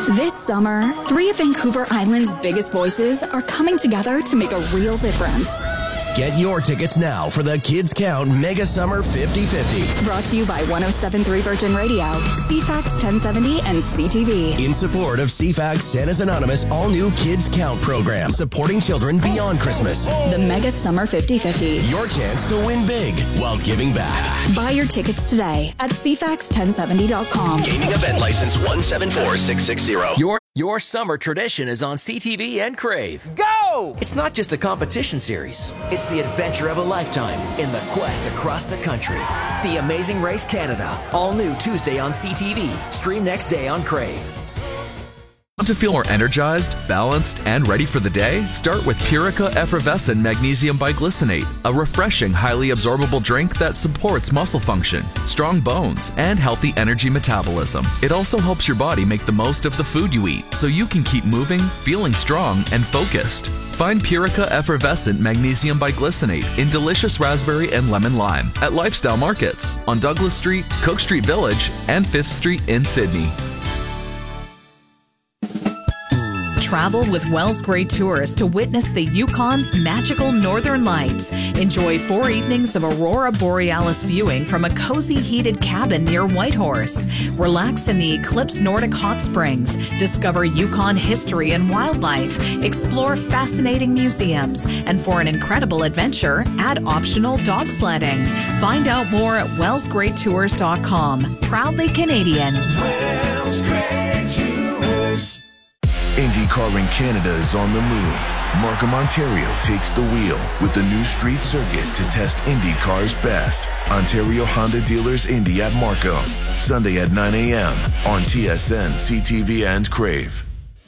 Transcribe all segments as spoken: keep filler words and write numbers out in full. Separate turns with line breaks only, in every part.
This summer, three of Vancouver Island's biggest voices are coming together to make a real difference.
Get your tickets now for the Kids Count Mega Summer fifty fifty.
Brought to you by one oh seven point three Virgin Radio, C FAX ten seventy, and C T V.
In support of C FAX Santa's Anonymous all-new Kids Count program, supporting children beyond Christmas.
The Mega Summer fifty fifty.
Your chance to win big while giving back.
Buy your tickets today at C FAX ten seventy dot com.
Gaming event license one seven four six six zero.
Your Your summer tradition is on C T V and Crave.
Go!
It's not just a competition series. It's the adventure of a lifetime in the quest across the country. The Amazing Race Canada. All new Tuesday on C T V. Stream next day on Crave.
Want to feel more energized, balanced, and ready for the day? Start with Purica Effervescent Magnesium Biglycinate, a refreshing, highly absorbable drink that supports muscle function, strong bones, and healthy energy metabolism. It also helps your body make the most of the food you eat, so you can keep moving, feeling strong, and focused. Find Purica Effervescent Magnesium Biglycinate in delicious raspberry and lemon lime at Lifestyle Markets on Douglas Street, Cook Street Village, and fifth Street in Sydney.
Travel with Wells Gray Tours to witness the Yukon's magical northern lights. Enjoy four evenings of Aurora Borealis viewing from a cozy heated cabin near Whitehorse. Relax in the Eclipse Nordic Hot Springs. Discover Yukon history and wildlife. Explore fascinating museums. And for an incredible adventure, add optional dog sledding. Find out more at wells gray tours dot com. Proudly Canadian.
Wells Gray Tours. IndyCar in Canada is on the move. Markham, Ontario takes the wheel with the new street circuit to test IndyCar's best. Ontario Honda Dealers Indy at Markham. Sunday at nine a.m. on T S N, C T V, and Crave.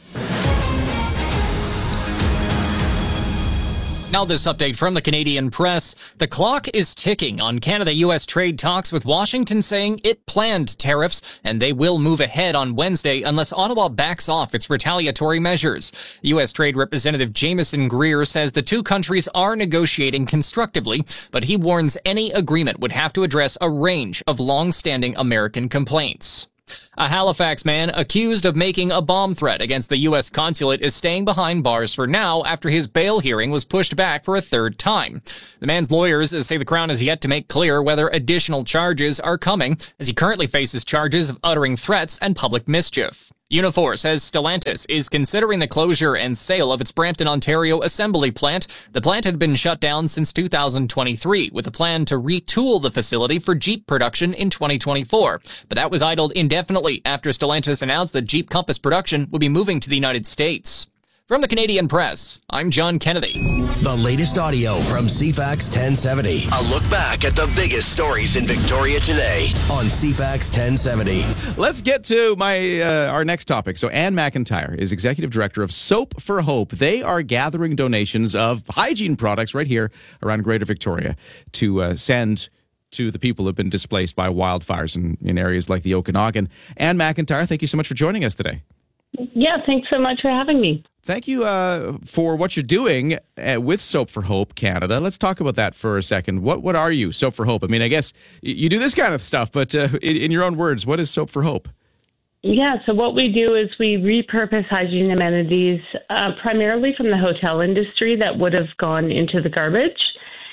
Now this update from the Canadian Press. The clock is ticking on Canada-U S trade talks, with Washington saying it planned tariffs and they will move ahead on Wednesday unless Ottawa backs off its retaliatory measures. U S Trade Representative Jameson Greer says the two countries are negotiating constructively, but he warns any agreement would have to address a range of long-standing American complaints. A Halifax man accused of making a bomb threat against the U S consulate is staying behind bars for now after his bail hearing was pushed back for a third time. The man's lawyers say the Crown has yet to make clear whether additional charges are coming, as he currently faces charges of uttering threats and public mischief. Unifor says Stellantis is considering the closure and sale of its Brampton, Ontario assembly plant. The plant had been shut down since two thousand twenty-three, with a plan to retool the facility for Jeep production in twenty twenty-four. But that was idled indefinitely after Stellantis announced that Jeep Compass production would be moving to the United States. From the Canadian Press, I'm John Kennedy.
The latest audio from C FAX ten seventy. A look back at the biggest stories in Victoria today on C FAX ten seventy.
Let's get to my uh, our next topic. So Anne McIntyre is executive director of Soap for Hope. They are gathering donations of hygiene products right here around Greater Victoria to uh, send to the people who have been displaced by wildfires in, in areas like the Okanagan. Anne McIntyre, thank you so much for joining us today.
Yeah, thanks so much for having me.
Thank you uh, for what you're doing uh, with Soap for Hope Canada. Let's talk about that for a second. What what are you, Soap for Hope? I mean, I guess you do this kind of stuff, but uh, in, in your own words, what is Soap for Hope?
Yeah, so what we do is we repurpose hygiene amenities uh, primarily from the hotel industry that would have gone into the garbage,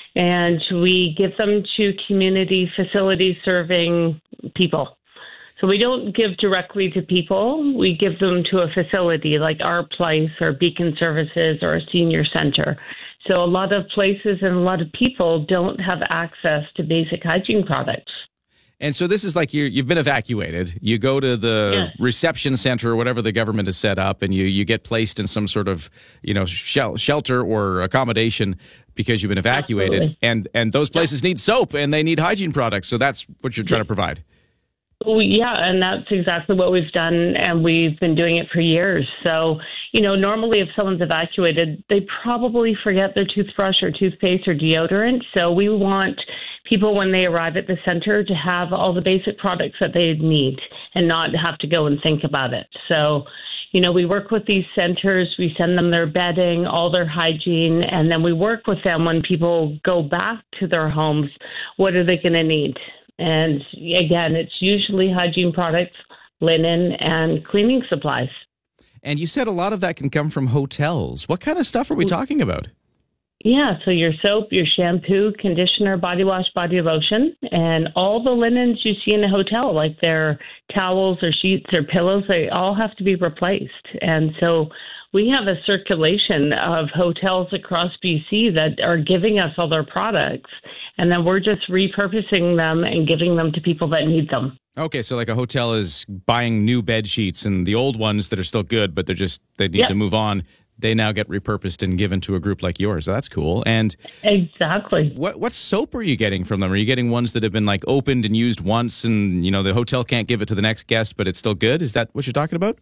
and we give them to community facilities serving people. So we don't give directly to people. We give them to a facility like Our Place or Beacon Services or a senior center. So a lot of places and a lot of people don't have access to basic hygiene products.
And so this is like you're, you've been evacuated. You go to the
yes.
reception center or whatever the government has set up, and you, you get placed in some sort of, you know, shel- shelter or accommodation because you've been evacuated.
Absolutely.
And and those places yeah. need soap and they need hygiene products. So that's what you're trying to provide.
Well, yeah, and that's exactly what we've done, and we've been doing it for years. So, you know, normally if someone's evacuated, they probably forget their toothbrush or toothpaste or deodorant. So we want people, when they arrive at the center, to have all the basic products that they need and not have to go and think about it. So, you know, we work with these centers, we send them their bedding, all their hygiene, and then we work with them when people go back to their homes. What are they going to need? And again, it's usually hygiene products, linen, and cleaning supplies.
And you said a lot of that can come from hotels. What kind of stuff are we talking about?
Yeah, so your soap, your shampoo, conditioner, body wash, body lotion, and all the linens you see in a hotel, like their towels or sheets or pillows, they all have to be replaced. And so we have a circulation of hotels across B C that are giving us all their products, and then we're just repurposing them and giving them to people that need them.
Okay, so like a hotel is buying new bed sheets, and the old ones that are still good, but they're just, they need
Yep.
to move on, they now get repurposed and given to a group like yours. So that's cool. And
exactly.
What what soap are you getting from them? Are you getting ones that have been like opened and used once, and you know the hotel can't give it to the next guest, but it's still good? Is that what you're talking about?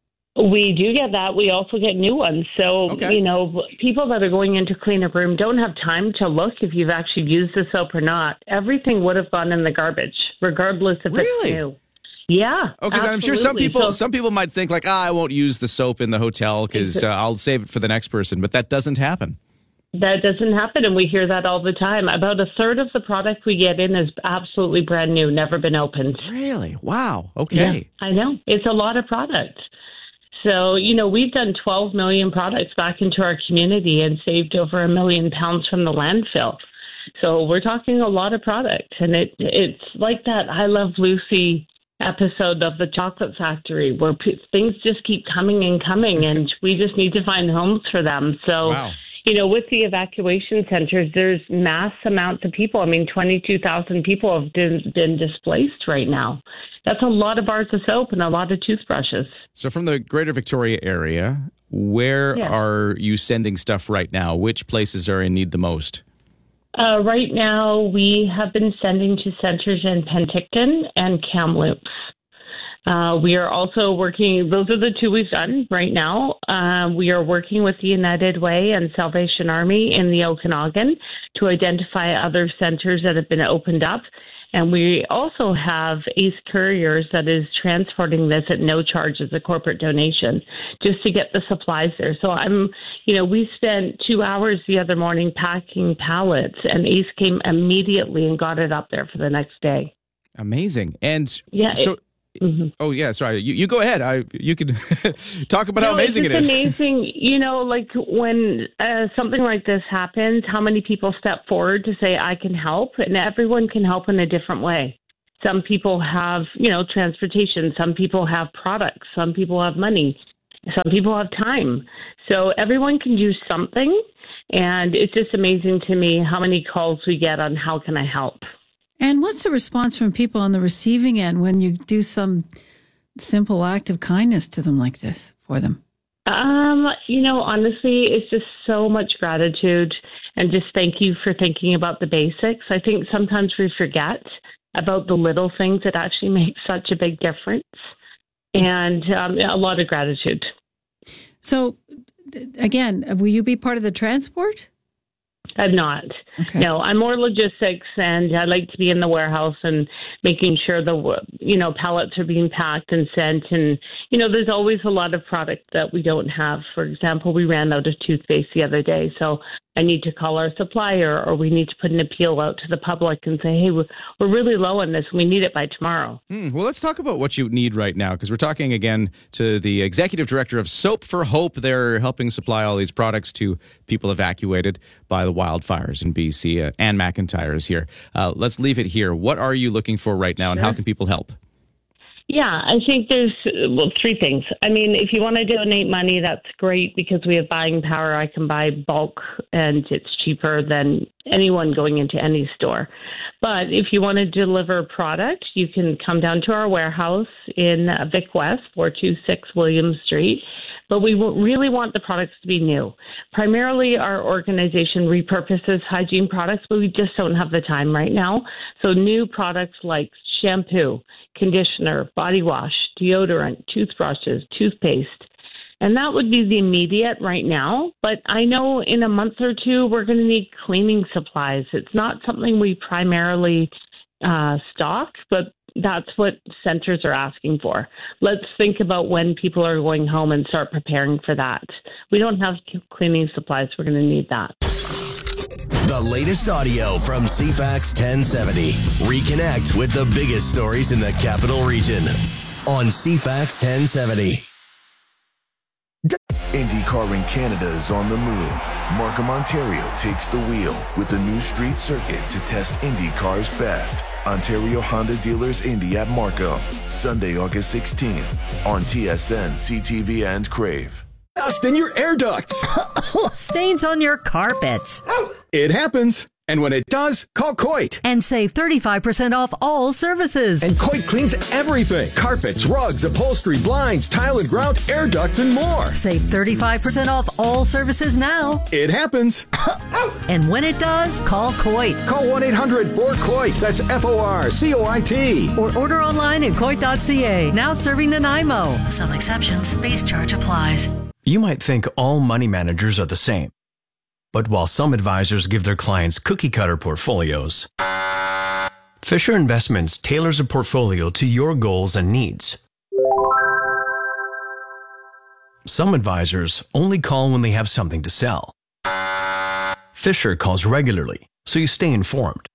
We do get that. We also get new ones. So,
Okay.
you know, people that are going into clean a room don't have time to look if you've actually used the soap or not. Everything would have gone in the garbage, regardless if
Really?
it's new. Yeah.
Oh, because I'm sure some
absolutely.
people
So-
some people might think like, ah, I won't use the soap in the hotel because uh, I'll save it for the next person, but that doesn't happen.
That doesn't happen, and we hear that all the time. About a third of the product we get in is absolutely brand new, never been opened.
Really? Wow. Okay.
Yeah, I know. It's a lot of product. So, you know, we've done twelve million products back into our community and saved over a million pounds from the landfill. So we're talking a lot of product, and it it's like that I Love Lucy episode of the Chocolate Factory where p- things just keep coming and coming, and we just need to find homes for them. So,
Wow.
you know, with the evacuation centers, there's mass amounts of people. I mean, twenty-two thousand people have been, been displaced right now. That's a lot of bars of soap and a lot of toothbrushes.
So from the Greater Victoria area, where
Yeah.
are you sending stuff right now? Which places are in need the most?
Uh, right now, we have been sending to centers in Penticton and Kamloops. Uh, we are also working, those are the two we've done right now. Uh, we are working with the United Way and Salvation Army in the Okanagan to identify other centers that have been opened up. And we also have Ace Couriers that is transporting this at no charge as a corporate donation just to get the supplies there. So I'm, you know, we spent two hours the other morning packing pallets, and Ace came immediately and got it up there for the next day.
Amazing. And
Yeah,
so
it- Mhm.
oh yeah, sorry. You, you go ahead. I you can talk about how
No,
amazing it
it's
is.
just amazing. You know, like when uh, something like this happens, how many people step forward to say, I can help? And everyone can help in a different way. Some people have, you know, transportation. Some people have products. Some people have money. Some people have time. So everyone can do something. And it's just amazing to me how many calls we get on how can I help?
And what's the response from people on the receiving end when you do some simple act of kindness to them like this for them?
Um, you know, honestly, it's just so much gratitude and just thank you for thinking about the basics. I think sometimes we forget about the little things that actually make such a big difference, and um, a lot of gratitude.
So, th- again, will you be part of the transport?
I'm not.
Okay.
No, I'm more logistics, and I like to be in the warehouse and making sure the, you know, pallets are being packed and sent. And, you know, there's always a lot of product that we don't have. For example, we ran out of toothpaste the other day, so I need to call our supplier, or we need to put an appeal out to the public and say, hey, we're we're really low on this. We need it by tomorrow.
Hmm, well, let's talk about what you need right now, because we're talking again to the executive director of Soap for Hope. They're helping supply all these products to people evacuated by the wildfires in B C. Uh, Ann McIntyre is here. Uh, let's leave it here. What are you looking for right now, and how can people help?
Yeah, I think there's, well, three things. I mean, if you want to donate money, that's great because we have buying power. I can buy bulk and it's cheaper than anyone going into any store. But if you want to deliver product, you can come down to our warehouse in Vic West, four two six William Street. But we really want the products to be new. Primarily, our organization repurposes hygiene products, but we just don't have the time right now. So new products like shampoo, conditioner, body wash, deodorant, toothbrushes, toothpaste. And that would be the immediate right now. But I know in a month or two, we're going to need cleaning supplies. It's not something we primarily uh, stock, but that's what centers are asking for. Let's think about when people are going home and start preparing for that. We don't have cleaning supplies. We're going to need that.
The latest audio from C FAX ten seventy. Reconnect with the biggest stories in the capital region on C FAX ten seventy.
IndyCar in Canada is on the move. Markham, Ontario takes the wheel with the new street circuit to test IndyCar's best. Ontario Honda Dealers Indy at Markham, Sunday, August sixteenth on T S N, C T V, and Crave.
Dust in your air ducts.
Stains on your carpets.
It happens. And when it does, call Coit.
And save thirty-five percent off all services.
And Coit cleans everything. Carpets, rugs, upholstery, blinds, tile and grout, air ducts, and more.
Save thirty-five percent off all services now.
It happens.
And when it does, call Coit.
Call one eight hundred four C O I T. That's F O R C O I T.
Or order online at coit dot c a. Now serving Nanaimo. Some exceptions. Base charge applies.
You might think all money managers are the same. But while some advisors give their clients cookie-cutter portfolios, Fisher Investments tailors a portfolio to your goals and needs. Some advisors only call when they have something to sell. Fisher calls regularly, so you stay informed.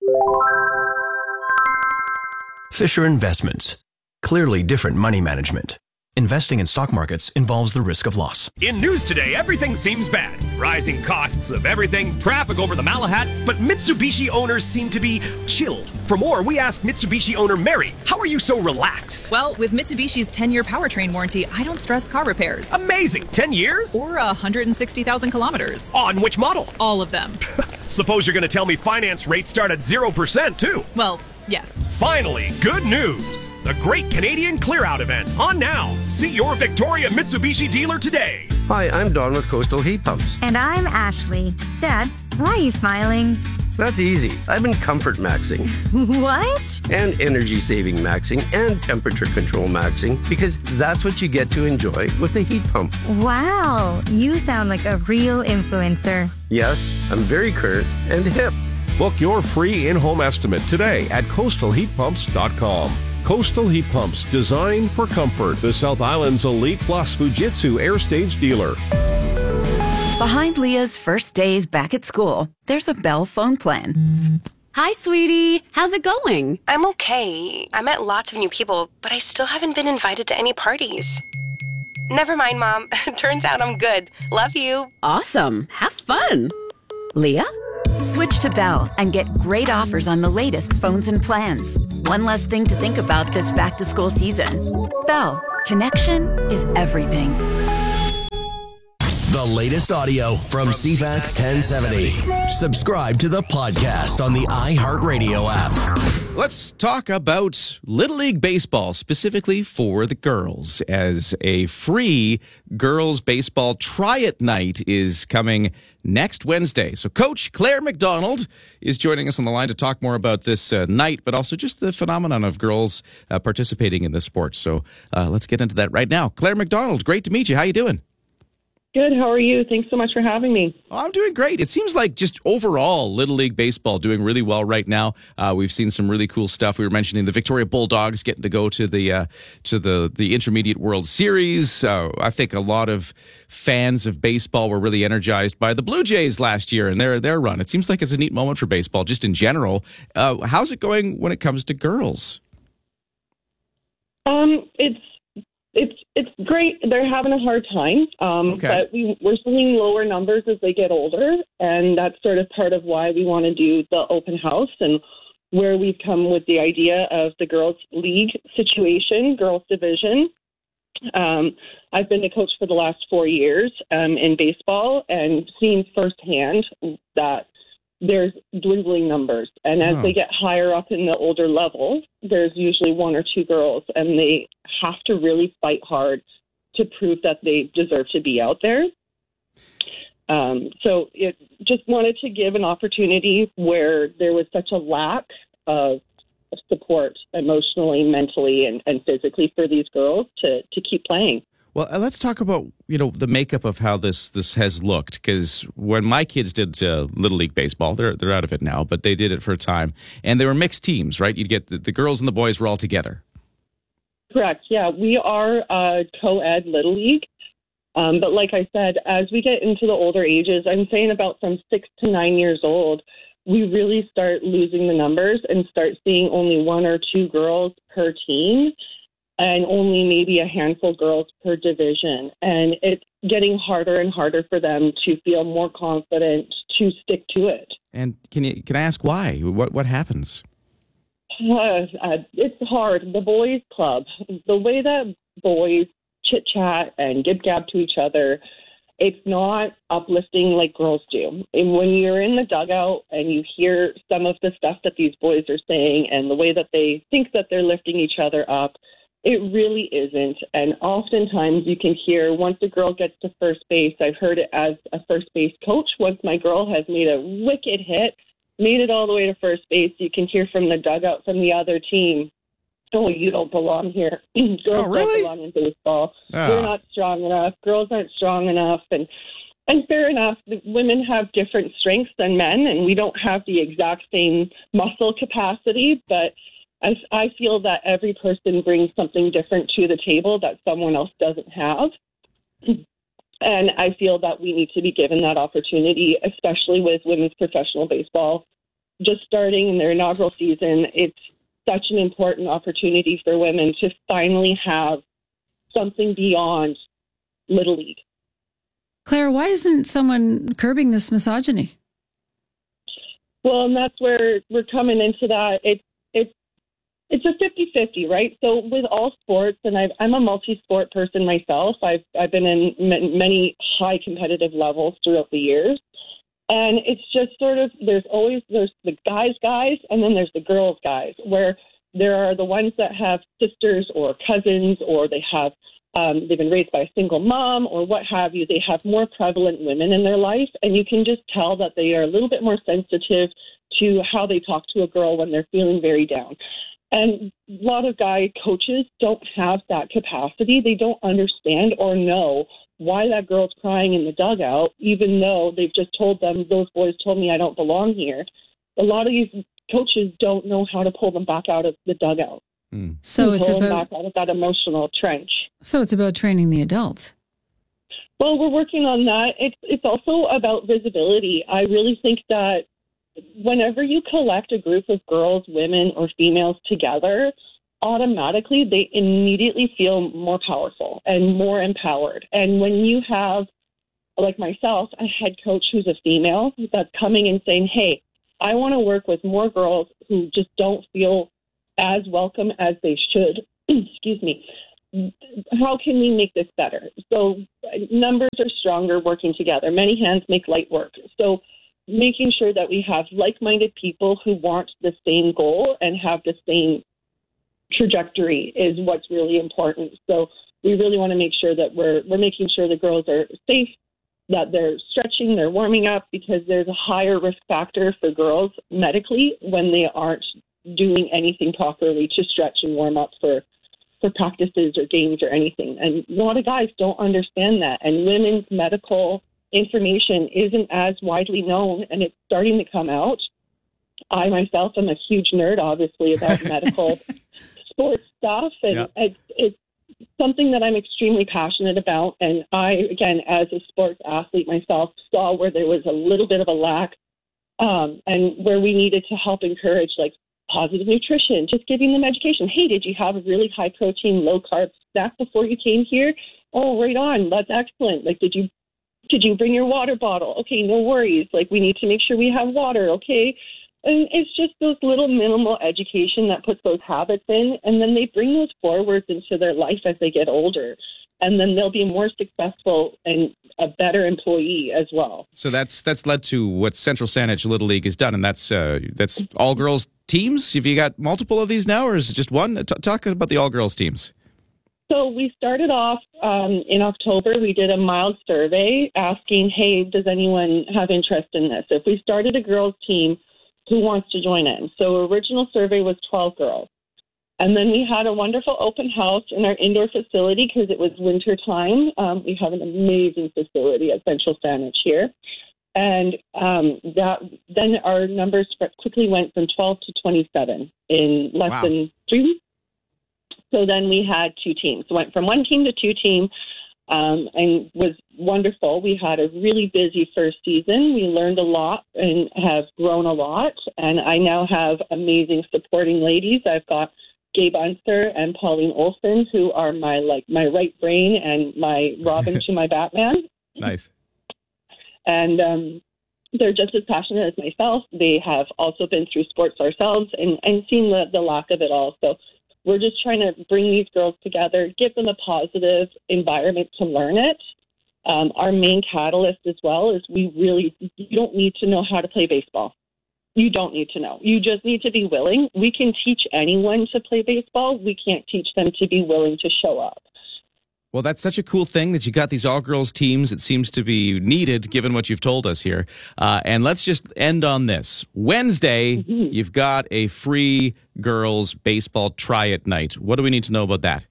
Fisher Investments. Clearly different money management. Investing in stock markets involves the risk of loss.
In news today, everything seems bad. Rising costs of everything, traffic over the Malahat, but Mitsubishi owners seem to be chilled. For more, we asked Mitsubishi owner Mary, how are you so relaxed?
Well, with Mitsubishi's ten-year powertrain warranty, I don't stress car repairs.
Amazing! ten years?
Or one hundred sixty thousand kilometers.
On which model?
All of them.
Suppose you're going to tell me finance rates start at zero percent, too.
Well, yes.
Finally, good news! The Great Canadian Clear Out event, on now. See your Victoria Mitsubishi dealer today.
Hi, I'm Don with Coastal Heat Pumps.
And I'm Ashley. Dad, why are you smiling?
That's easy. I've been comfort maxing.
What?
And energy saving maxing and temperature control maxing because that's what you get to enjoy with a heat pump.
Wow, you sound like a real influencer.
Yes, I'm very current and hip.
Book your free in-home estimate today at coastal heat pumps dot com. Coastal Heat Pumps, designed for comfort. The South Island's Elite Plus Fujitsu Air Stage dealer.
Behind Leah's first days back at school, there's a Bell phone plan.
Hi, sweetie. How's it going?
I'm okay. I met lots of new people, but I still haven't been invited to any parties. Never mind, Mom. Turns out I'm good. Love you.
Awesome. Have fun. Leah?
Switch to Bell and get great offers on the latest phones and plans. One less thing to think about this back-to-school season. Bell, connection is everything.
The latest audio from C FAX ten seventy. Subscribe to the podcast on the iHeartRadio app.
Let's talk about Little League Baseball, specifically for the girls, as a free girls baseball try-it night is coming next Wednesday. So Coach Claire McDonald is joining us on the line to talk more about this uh, night, but also just the phenomenon of girls uh, participating in this sport. So uh, let's get into that right now. Claire McDonald, great to meet you. How you doing?
Good. How are you? Thanks so much for having me.
Oh, I'm doing great. It seems like just overall Little League Baseball doing really well right now. Uh, we've seen some really cool stuff. We were mentioning the Victoria Bulldogs getting to go to the uh, to the the Intermediate World Series. Uh, I think a lot of fans of baseball were really energized by the Blue Jays last year and their their run. It seems like it's a neat moment for baseball, just in general. Uh, how's it going when it comes to girls?
Um, it's. It's it's great. They're having a hard time, um, okay. but we, we're seeing lower numbers as they get older, and that's sort of part of why we want to do the open house and where we've come with the idea of the girls' league situation, girls' division. Um, I've been the coach for the last four years um, in baseball and seen firsthand that there's dwindling numbers. And as oh. they get higher up in the older level, there's usually one or two girls, and they have to really fight hard to prove that they deserve to be out there. Um, so it just wanted to give an opportunity where there was such a lack of support emotionally, mentally, and, and physically for these girls to, to keep playing.
Well, let's talk about, you know, the makeup of how this this has looked, because when my kids did uh, Little League Baseball, they're they're out of it now, but they did it for a time, and they were mixed teams, right? You'd get the, the girls and the boys were all together.
Correct, yeah. We are uh, co-ed Little League, um, but like I said, as we get into the older ages, I'm saying about from six to nine years old, we really start losing the numbers and start seeing only one or two girls per team. and only maybe a handful of girls per division. And it's getting harder and harder for them to feel more confident to stick to it.
And can you can I ask why? What what happens?
Uh, uh, it's hard. The boys' club, the way that boys chit chat and give gab to each other, it's not uplifting like girls do. And when you're in the dugout and you hear some of the stuff that these boys are saying and the way that they think that they're lifting each other up, it really isn't. And oftentimes you can hear once a girl gets to first base, I've heard it as a first base coach, once my girl has made a wicked hit, made it all the way to first base, you can hear from the dugout from the other team, oh, you don't belong here. Girls
oh, really?
don't belong in baseball.
Oh.
You're not strong enough. Girls aren't strong enough. And and fair enough, women have different strengths than men, and we don't have the exact same muscle capacity, but I, I feel that every person brings something different to the table that someone else doesn't have. And I feel that we need to be given that opportunity, especially with women's professional baseball just starting in their inaugural season. It's such an important opportunity for women to finally have something beyond Little League.
Claire, why isn't someone curbing this misogyny?
Well, and that's where we're coming into that. It's it's it's a fifty-fifty, right? So with all sports, and I've, I'm a multi-sport person myself. I've I've been in m- many high competitive levels throughout the years, and it's just sort of there's always there's the guys guys, and then there's the girls guys, where there are the ones that have sisters or cousins, or they have um, they've been raised by a single mom, or what have you. They have more prevalent women in their life, and you can just tell that they are a little bit more sensitive to how they talk to a girl when they're feeling very down. And a lot of guy coaches don't have that capacity. They don't understand or know why that girl's crying in the dugout, even though they've just told them, those boys told me I don't belong here. A lot of these coaches don't know how to pull them back out of the dugout.
Mm.
So it's
pull
about
them back out of that emotional trench.
So it's about training the adults.
Well, we're working on that. It's it's also about visibility. I really think that whenever you collect a group of girls, women, or females together, automatically they immediately feel more powerful and more empowered. And when you have, like myself, a head coach who's a female that's coming and saying, hey, I want to work with more girls who just don't feel as welcome as they should. Excuse me. How can we make this better? So numbers are stronger working together. Many hands make light work. So making sure that we have like-minded people who want the same goal and have the same trajectory is what's really important. So we really want to make sure that we're we're making sure the girls are safe, that they're stretching, they're warming up, because there's a higher risk factor for girls medically when they aren't doing anything properly to stretch and warm up for, for practices or games or anything. And a lot of guys don't understand that. And women's medical information isn't as widely known, and it's starting to come out. I myself am a huge nerd, obviously, about medical sports stuff, and yeah. it's, it's something that I'm extremely passionate about. And I, again, as a sports athlete myself, saw where there was a little bit of a lack, um, and where we needed to help encourage, like, positive nutrition, just giving them education. Hey, did you have a really high protein, low carb snack before you came here? Oh, right on. That's excellent. Like, did you Did you bring your water bottle? Okay, no worries. Like, we need to make sure we have water, okay? And it's just those little minimal education that puts those habits in, and then they bring those forwards into their life as they get older. And then they'll be more successful and a better employee as well.
So that's that's led to what Central Saanich Little League has done, and that's uh, that's all-girls teams? Have you got multiple of these now, or is it just one? T- talk about the all-girls teams.
So we started off um, in October. We did a mild survey asking, hey, does anyone have interest in this? If we started a girls team, who wants to join in? So original survey was twelve girls. And then we had a wonderful open house in our indoor facility because it was winter time. Um, we have an amazing facility at Central Saanich here. And um, that then our numbers quickly went from twelve to twenty-seven in less wow. than three weeks. So then we had two teams. Went from one team to two team, um, and was wonderful. We had a really busy first season. We learned a lot and have grown a lot. And I now have amazing supporting ladies. I've got Gabe Unster and Pauline Olson, who are my like my right brain and my Robin to my Batman.
Nice.
And um, they're just as passionate as myself. They have also been through sports ourselves and, and seen the, the lack of it all. So we're just trying to bring these girls together, give them a positive environment to learn it. Um, our main catalyst as well is we really, you don't need to know how to play baseball. You don't need to know. You just need to be willing. We can teach anyone to play baseball. We can't teach them to be willing to show up.
Well, that's such a cool thing that you got these all-girls teams. It seems to be needed, given what you've told us here. Uh, and let's just end on this. Wednesday, mm-hmm. you've got a free girls baseball try-it night. What do we need to know about that?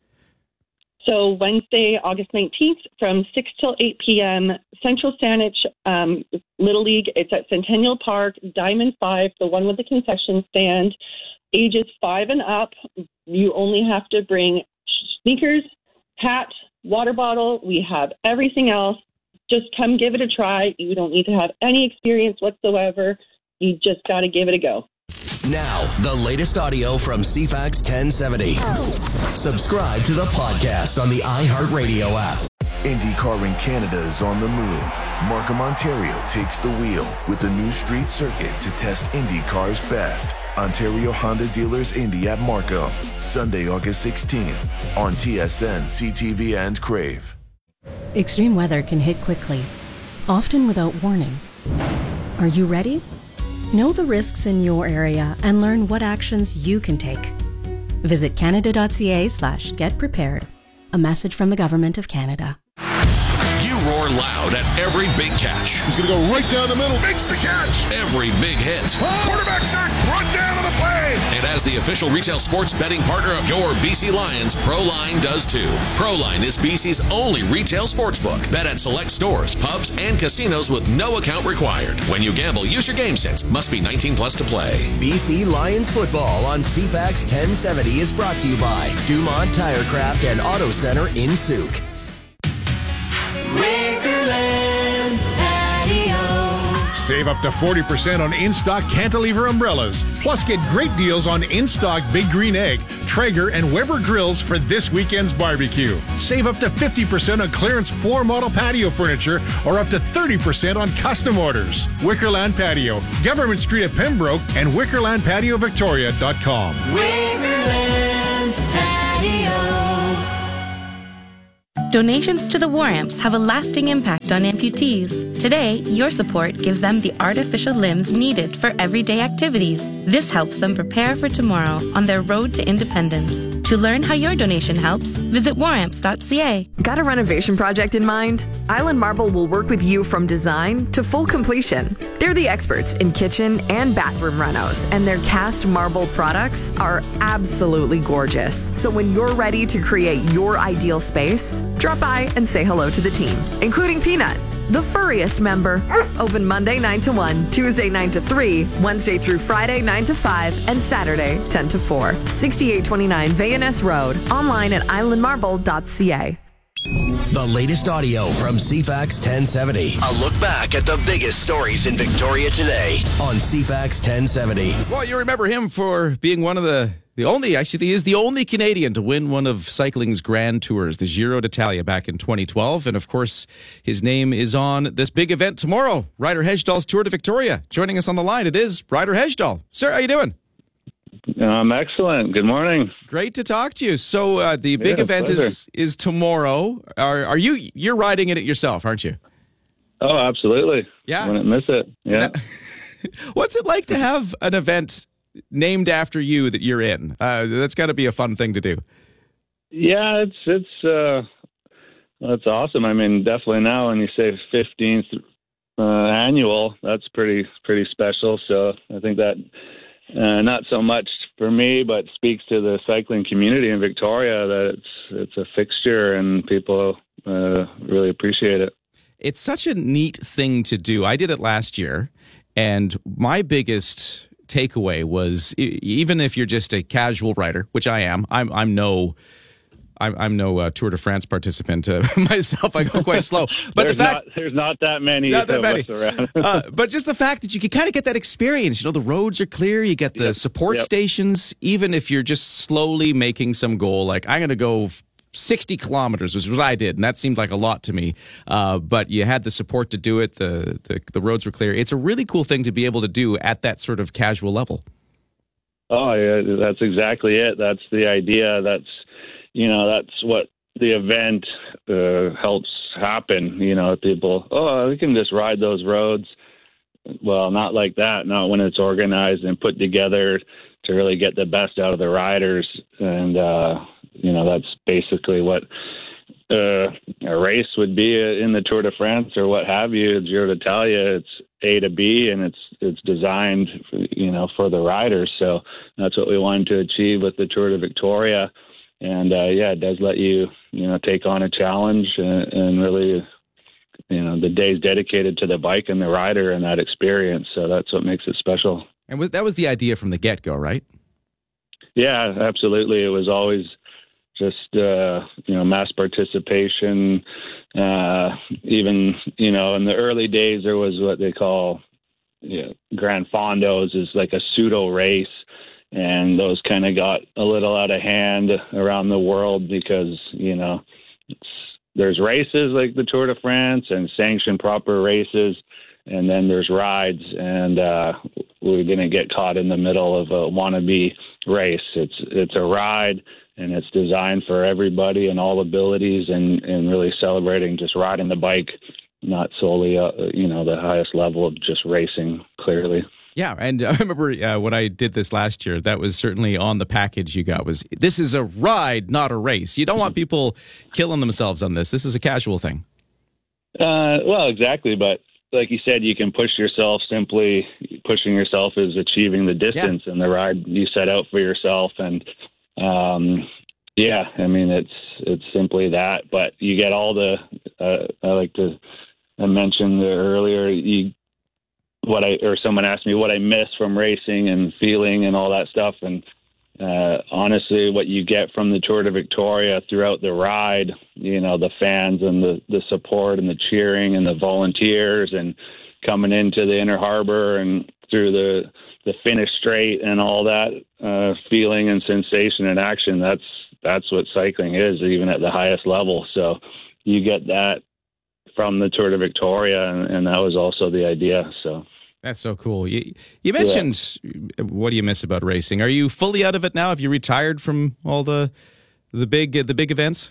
So Wednesday, August nineteenth, from six till eight p.m., Central Saanich um, Little League. It's at Centennial Park, Diamond five, the one with the concession stand. Ages five and up, you only have to bring sneakers, hat, water bottle. We have everything else. Just come give it a try. You don't need to have any experience whatsoever. You just got to give it a go.
Now, the latest audio from C FAX ten seventy. Subscribe to the podcast on the iHeartRadio app.
IndyCar in Canada is on the move. Markham, Ontario takes the wheel with the new street circuit to test IndyCar's best. Ontario Honda Dealers Indy at Markham. Sunday, August sixteenth on T S N, C T V, and Crave.
Extreme weather can hit quickly, often without warning. Are you ready? Know the risks in your area and learn what actions you can take. Visit canada.ca slash get prepared. A message from the Government of Canada.
You roar loud at every big catch.
He's going to go right down the middle. Makes the catch.
Every big hit.
Quarterback sack. Run down to the play.
And as the official retail sports betting partner of your B C Lions, Proline does too. Proline is B C's only retail sportsbook. Bet at select stores, pubs, and casinos with no account required. When you gamble, use your game sense. Must be nineteen plus to play.
B C Lions football on C FAX ten seventy is brought to you by Dumont Tirecraft and Auto Center in Souk.
Wickerland Patio.
Save up to forty percent on in-stock cantilever umbrellas. Plus, get great deals on in-stock Big Green Egg, Traeger, and Weber grills for this weekend's barbecue. Save up to fifty percent on clearance floor model patio furniture or up to thirty percent on custom orders. Wickerland Patio, Government Street at Pembroke, and wickerland patio victoria dot com.
Wickerland Patio.
Donations to the War Amps have a lasting impact on amputees. Today, your support gives them the artificial limbs needed for everyday activities. This helps them prepare for tomorrow on their road to independence. To learn how your donation helps, visit war amps dot c a.
Got a renovation project in mind? Island Marble will work with you from design to full completion. They're the experts in kitchen and bathroom renos, and their cast marble products are absolutely gorgeous. So when you're ready to create your ideal space, drop by and say hello to the team, including Peanut, the furriest member. Open Monday nine to one, Tuesday nine to three, Wednesday through Friday nine to five, and Saturday ten to four. sixty-eight twenty-nine Van Ness Road. Online at island marble dot c a.
The latest audio from C FAX ten seventy. A look back at the biggest stories in Victoria today on C FAX ten seventy.
Well, you remember him for being one of the The only, actually, he is the only Canadian to win one of cycling's grand tours, the Giro d'Italia, back in twenty twelve. And, of course, his name is on this big event tomorrow, Ryder Hejdahl's Tour de Victoria. Joining us on the line, it is Ryder Hejdahl. Sir, how you doing?
I'm excellent. Good morning.
Great to talk to you. So uh, the big
yeah,
event
pleasure.
is is tomorrow. Are, are you, you're riding in it yourself, aren't you?
Oh, absolutely.
Yeah.
Wouldn't miss it. Yeah.
What's it like to have an event named after you that you're in? Uh, that's got to be a fun thing to do.
Yeah, it's it's uh, that's awesome. I mean, definitely now when you say fifteenth uh, annual, that's pretty pretty special. So I think that uh, not so much for me, but speaks to the cycling community in Victoria that it's it's a fixture and people uh, really appreciate it.
It's such a neat thing to do. I did it last year, and my biggest takeaway was, even if you're just a casual rider, which I am, I'm I'm no I'm, I'm no uh, Tour de France participant uh, myself. I go quite slow. But
there's
the fact
not, there's not that many
not that
of
many.
us around.
uh, but just the fact that you can kind of get that experience. You know, the roads are clear. You get the yep. support yep. stations. Even if you're just slowly making some goal, like I'm going to go sixty kilometers, which was what I did, and that seemed like a lot to me. Uh, but you had the support to do it. The, the the roads were clear. It's a really cool thing to be able to do at that sort of casual level.
Oh, yeah, that's exactly it. That's the idea. That's, you know, that's what the event uh, helps happen. You know, people, oh, we can just ride those roads. Well, not like that. Not when it's organized and put together to really get the best out of the riders. And, uh, you know, that's basically what uh, a race would be in the Tour de France or what have you. Giro d'Italia, it's A to B, and it's it's designed, you know, for the riders. So that's what we wanted to achieve with the Tour de Victoria. And, uh, yeah, it does let you, you know, take on a challenge and, and really, you know, the day's dedicated to the bike and the rider and that experience. So that's what makes it special.
And that was the idea from the get-go, right?
Yeah, absolutely. It was always just, uh, you know, mass participation. Uh, even, you know, in the early days, there was what they call you know, Grand Fondos, is like a pseudo race. And those kind of got a little out of hand around the world because, you know, it's, there's races like the Tour de France and sanctioned proper races. And then there's rides, and uh, we're going to get caught in the middle of a wannabe race. It's it's a ride, and it's designed for everybody and all abilities, and, and really celebrating just riding the bike, not solely, uh, you know, the highest level of just racing, clearly.
Yeah, and I remember uh, when I did this last year, that was certainly on the package you got, was this is a ride, not a race. You don't want people killing themselves on this. This is a casual thing.
Uh, well, exactly, but like you said, you can push yourself. Simply pushing yourself is achieving the distance yeah. and the ride you set out for yourself. And um, yeah, I mean, it's it's simply that. But you get all the. Uh, I like to. I mentioned earlier. You what I or someone asked me what I miss from racing and feeling and all that stuff. And uh, honestly, what you get from the Tour de Victoria throughout the ride, you know, the fans and the, the support and the cheering and the volunteers and coming into the Inner Harbor and through the, the finish straight and all that uh, feeling and sensation and action, that's, that's what cycling is, even at the highest level. So you get that from the Tour de Victoria, and, and that was also the idea. So.
That's so cool. You, you mentioned yeah. what do you miss about racing? Are you fully out of it now? Have you retired from all the the big the big events?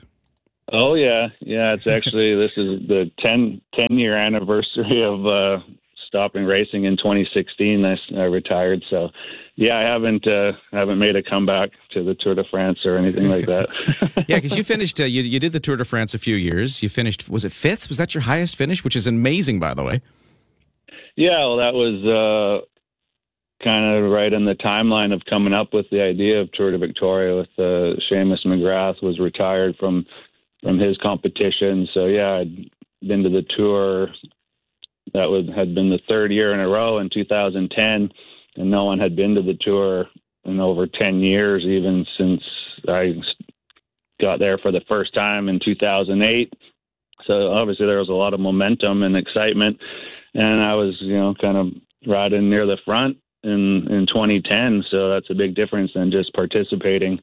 Oh yeah, yeah. It's actually this is the ten, ten year anniversary of uh, stopping racing in twenty sixteen. I, I retired, so yeah, I haven't uh, haven't made a comeback to the Tour de France or anything like that.
Yeah, because you finished uh, you you did the Tour de France a few years. You finished, was it fifth? Was that your highest finish? Which is amazing, by the way.
Yeah, well, that was uh, kind of right in the timeline of coming up with the idea of Tour de Victoria. With uh, Seamus McGrath was retired from from his competition, so yeah, I'd been to the Tour. That would had been the third year in a row in two thousand ten, and no one had been to the Tour in over ten years, even since I got there for the first time in two thousand eight. So obviously there was a lot of momentum and excitement. And I was, you know, kind of riding near the front in, in twenty ten. So that's a big difference than just participating.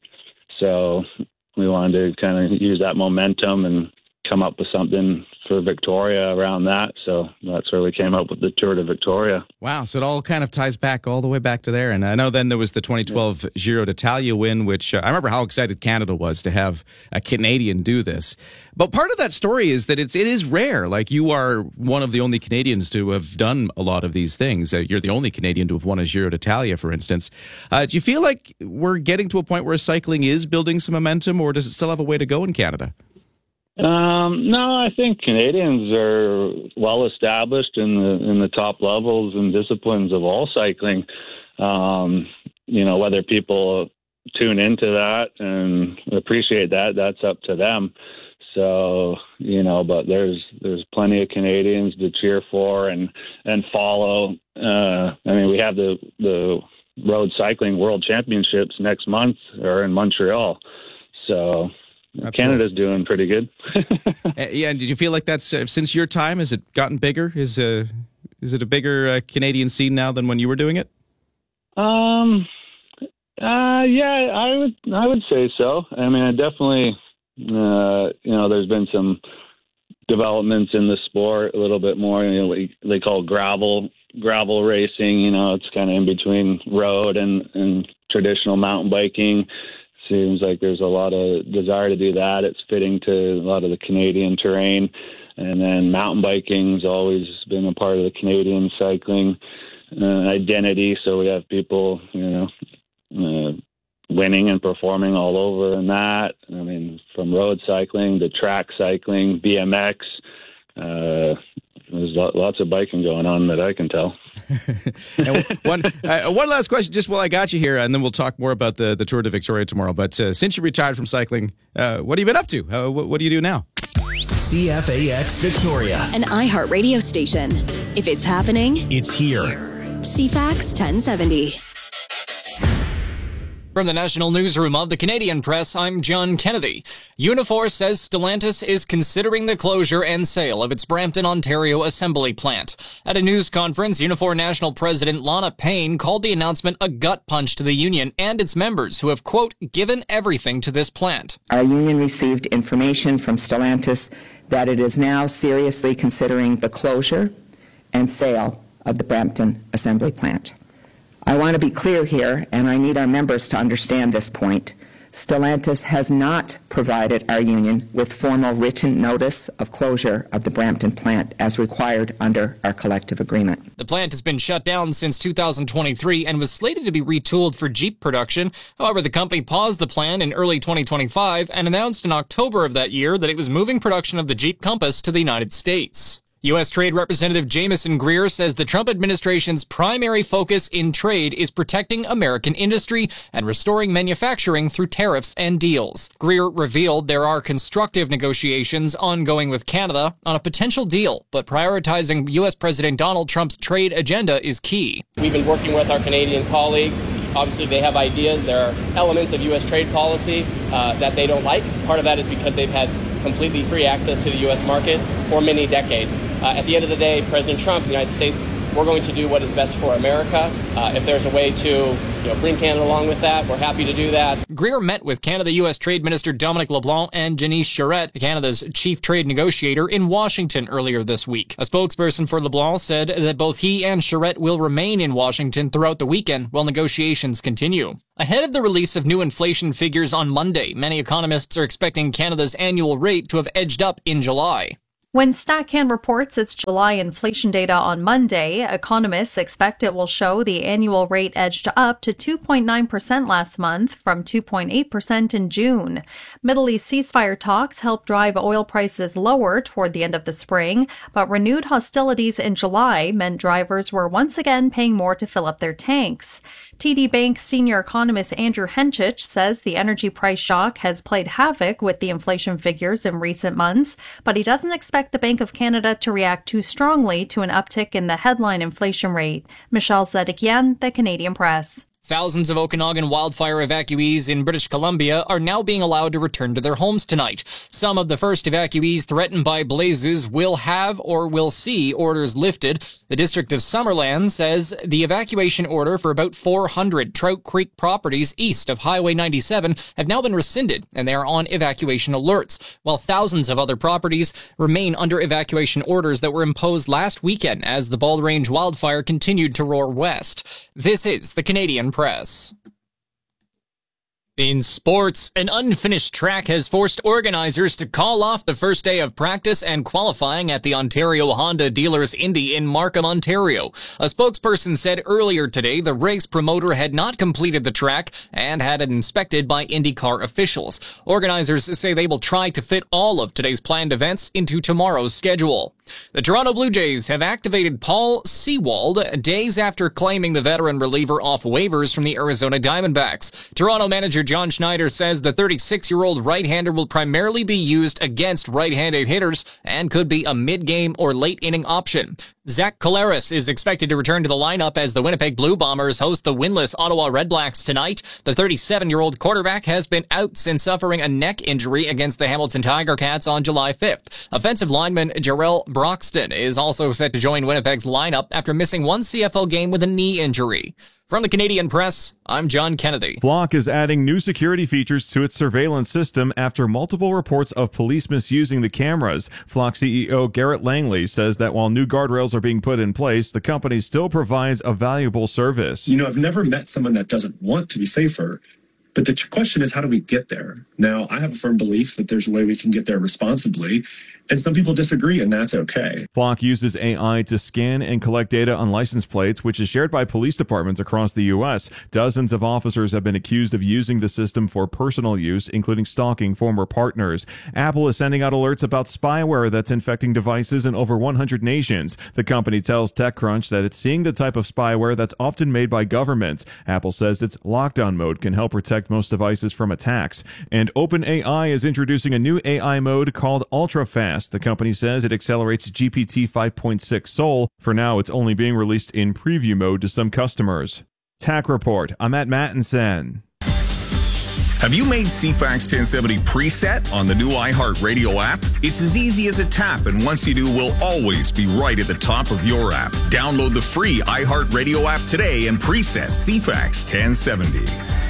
So we wanted to kind of use that momentum and come up with something for Victoria around that. So that's where we came up with the Tour de Victoria.
Wow. So it all kind of ties back all the way back to there. And I know then there was the twenty twelve yeah. Giro d'Italia win, which uh, I remember how excited Canada was to have a Canadian do this. But part of that story is that it's, it is rare. Like, you are one of the only Canadians to have done a lot of these things. Uh, you're the only Canadian to have won a Giro d'Italia, for instance. Uh, do you feel like we're getting to a point where cycling is building some momentum, or does it still have a way to go in Canada?
Um, no, I think Canadians are well established in the in the top levels and disciplines of all cycling. Um, you know, whether people tune into that and appreciate that, that's up to them. So, you know, but there's there's plenty of Canadians to cheer for and and follow. Uh, I mean, we have the the Road Cycling World Championships next month, or in Montreal. So, that's Canada's cool. doing pretty good.
uh, yeah, and did you feel like that's uh, since your time? Has it gotten bigger? Is uh, is it a bigger uh, Canadian scene now than when you were doing it?
Um, uh, yeah, I would I would say so. I mean, I definitely, uh, you know, there's been some developments in the sport a little bit more. You know, what they call gravel gravel racing. You know, it's kind of in between road and, and traditional mountain biking. Seems like there's a lot of desire to do that. It's fitting to a lot of the Canadian terrain. And then mountain biking's always been a part of the Canadian cycling uh, identity. So we have people, you know, uh, winning and performing all over in that. I mean, from road cycling to track cycling, B M X. Uh, there's lots of biking going on that I can tell.
And one uh, one last question, just while I got you here, and then we'll talk more about the, the Tour de Victoria tomorrow. But uh, since you retired from cycling, uh, what have you been up to? Uh, what, what do you do now?
C F A X Victoria,
an iHeart radio station. If it's happening,
it's here.
C FAX ten seventy.
From the National Newsroom of the Canadian Press, I'm John Kennedy. Unifor says Stellantis is considering the closure and sale of its Brampton, Ontario assembly plant. At a news conference, Unifor National President Lana Payne called the announcement a gut punch to the union and its members who have, quote, given everything to this plant.
Our union received information from Stellantis that it is now seriously considering the closure and sale of the Brampton assembly plant. I want to be clear here, and I need our members to understand this point. Stellantis has not provided our union with formal written notice of closure of the Brampton plant as required under our collective agreement.
The plant has been shut down since two thousand twenty-three and was slated to be retooled for Jeep production. However, the company paused the plan in early twenty twenty-five and announced in October of that year that it was moving production of the Jeep Compass to the United States. U S. Trade Representative Jamieson Greer says the Trump administration's primary focus in trade is protecting American industry and restoring manufacturing through tariffs and deals. Greer revealed there are constructive negotiations ongoing with Canada on a potential deal, but prioritizing U S. President Donald Trump's trade agenda is key.
We've been working with our Canadian colleagues. Obviously, they have ideas. There are elements of U S trade policy uh, that they don't like. Part of that is because they've had completely free access to the U S market for many decades. Uh, at the end of the day, President Trump, the United States, we're going to do what is best for America. Uh, if there's a way to you know, bring Canada along with that, we're happy to do that.
Greer met with Canada-U S. Trade Minister Dominic LeBlanc and Janice Charette, Canada's chief trade negotiator, in Washington earlier this week. A spokesperson for LeBlanc said that both he and Charette will remain in Washington throughout the weekend while negotiations continue. Ahead of the release of new inflation figures on Monday, many economists are expecting Canada's annual rate to have edged up in July.
When StatCan reports its July inflation data on Monday, economists expect it will show the annual rate edged up to two point nine percent last month from two point eight percent in June. Middle East ceasefire talks helped drive oil prices lower toward the end of the spring, but renewed hostilities in July meant drivers were once again paying more to fill up their tanks. T D Bank's senior economist Andrew Henchich says the energy price shock has played havoc with the inflation figures in recent months, but he doesn't expect the Bank of Canada to react too strongly to an uptick in the headline inflation rate. Michelle Zedekian, The Canadian Press.
Thousands of Okanagan wildfire evacuees in British Columbia are now being allowed to return to their homes tonight. Some of the first evacuees threatened by blazes will have or will see orders lifted. The District of Summerland says the evacuation order for about four hundred Trout Creek properties east of Highway ninety-seven have now been rescinded, and they are on evacuation alerts, while thousands of other properties remain under evacuation orders that were imposed last weekend as the Bald Range wildfire continued to roar west. This is the Canadian Press. In sports, an unfinished track has forced organizers to call off the first day of practice and qualifying at the Ontario Honda Dealers Indy in Markham, Ontario. A spokesperson said earlier today the race promoter had not completed the track and had it inspected by IndyCar officials. Organizers say they will try to fit all of today's planned events into tomorrow's schedule. The Toronto Blue Jays have activated Paul Sewald days after claiming the veteran reliever off waivers from the Arizona Diamondbacks. Toronto manager John Schneider says the thirty-six-year-old right-hander will primarily be used against right-handed hitters and could be a mid-game or late-inning option. Zach Collaros is expected to return to the lineup as the Winnipeg Blue Bombers host the winless Ottawa Redblacks tonight. The thirty-seven-year-old quarterback has been out since suffering a neck injury against the Hamilton Tiger Cats on July fifth. Offensive lineman Jarrell Broxton is also set to join Winnipeg's lineup after missing one C F L game with a knee injury. From the Canadian Press, I'm John Kennedy.
Flock is adding new security features to its surveillance system after multiple reports of police misusing the cameras. Flock C E O Garrett Langley says that while new guardrails are being put in place, the company still provides a valuable service.
You know, I've never met someone that doesn't want to be safer. But the question is, how do we get there? Now, I have a firm belief that there's a way we can get there responsibly, and some people disagree, and that's okay.
Flock uses A I to scan and collect data on license plates, which is shared by police departments across the U S. Dozens of officers have been accused of using the system for personal use, including stalking former partners. Apple is sending out alerts about spyware that's infecting devices in over one hundred nations. The company tells TechCrunch that it's seeing the type of spyware that's often made by governments. Apple says its lockdown mode can help protect most devices from attacks. And OpenAI is introducing a new A I mode called UltraFast. The company says it accelerates G P T five point six Soul. For now, it's only being released in preview mode to some customers. Tech Report, I'm Matt Mattinson.
Have you made C FAX ten seventy preset on the new iHeartRadio app? It's as easy as a tap, and once you do, we'll always be right at the top of your app. Download the free iHeartRadio app today and preset C FAX ten seventy.